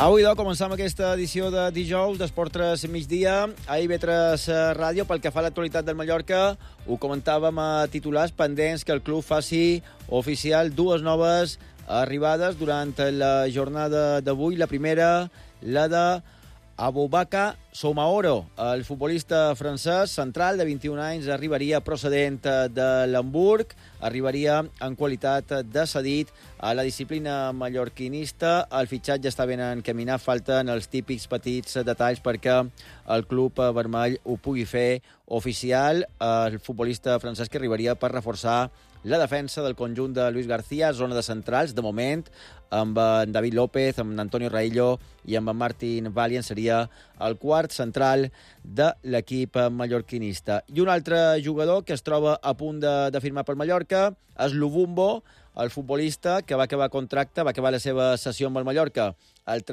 Avui, començam aquesta edició de dijous d'Esport 3 migdia a IB3 Ràdio. Pel que fa a l'actualitat del Mallorca, ho comentàvem a titulars pendents que el club faci oficial dues noves arribades durant la jornada d'avui. La primera, la de Aboubakar Soumaoro, el futbolista francès central de 21 anys, arribaria procedent de l'Hamburg, arribaria en qualitat de cedit a la disciplina mallorquinista. El fitxatge està ben encaminat, falten els típics petits detalls perquè el club vermell ho pugui fer oficial. El futbolista francès que arribaria per reforçar la defensa del conjunt de Luis García, zona de centrals, de moment, amb en David López, amb Antonio Raillo i amb en Martin Valiant, seria el quart central de l'equip mallorquinista. I un altre jugador que es troba a punt de firmar per Mallorca és Luvumbo, el futbolista que va acabar contracte, va acabar la seva sessió amb el Mallorca el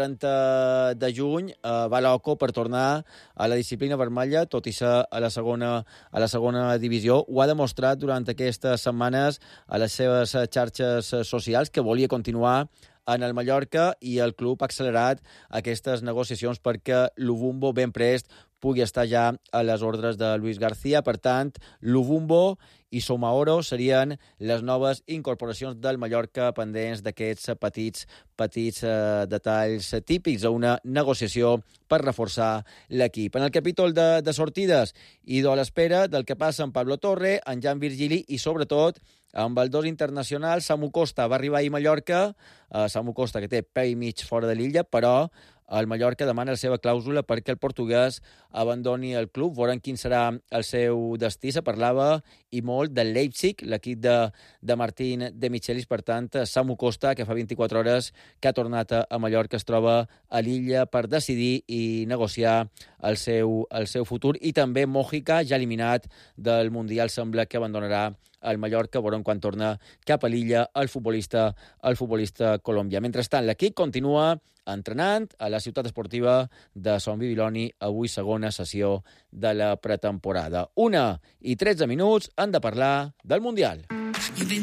30 de juny, va loco per tornar a la disciplina vermella, tot i ser a la segona divisió. Ho ha demostrat durant aquestes setmanes a les seves xarxes socials que volia continuar en el Mallorca i el club ha accelerat aquestes negociacions perquè Luvumbo ben prest pugui estar ja a les ordres de Luis García. Per tant, Luvumbo i Soumaoro serien les noves incorporacions del Mallorca pendents d'aquests petits detalls típics a una negociació per reforçar l'equip. En el capítol de sortides i de l'espera del que passa amb Pablo Torre, en Jan Virgili i, sobretot, amb el dos internacionals, Samu Costa va arribar ahir a Mallorca, Samu Costa que té peu i mig fora de l'illa, però el Mallorca demana la seva clàusula perquè el portuguès abandoni el club. Veurem quin serà el seu destí. Se parlava i molt del Leipzig, l'equip de Martín de Michelis. Per tant, Samu Costa, que fa 24 hores que ha tornat a Mallorca, es troba a l'illa per decidir i negociar el seu futur. I també Mojica, ja eliminat del Mundial, sembla que abandonarà el Mallorca. Veurem quan torna cap a l'illa el futbolista colombià. Mentrestant, l'equip continua entrenant a la ciutat esportiva de Sant Bibiloni, avui segona sessió de la pretemporada. 1:13 han de parlar del Mundial.